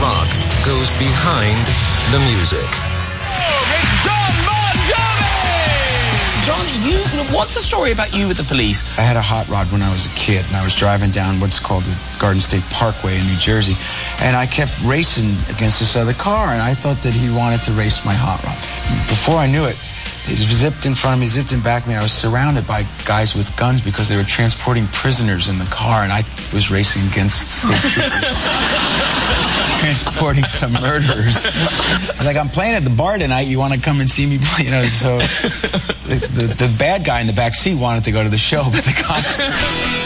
rock goes behind the music. It's John Bon Jovi! John, what's the story about you with the police? I had a hot rod when I was a kid, and I was driving down what's called the Garden State Parkway in New Jersey, and I kept racing against this other car, and I thought that he wanted to race my hot rod. Before I knew it, he zipped in front of me, zipped in back of me. I was surrounded by guys with guns because they were transporting prisoners in the car, and I was racing against state troopers. Transporting some murderers. Like, I'm playing at the bar tonight. You want to come and see me play? So the bad guy in the back seat wanted to go to the show, but the cops...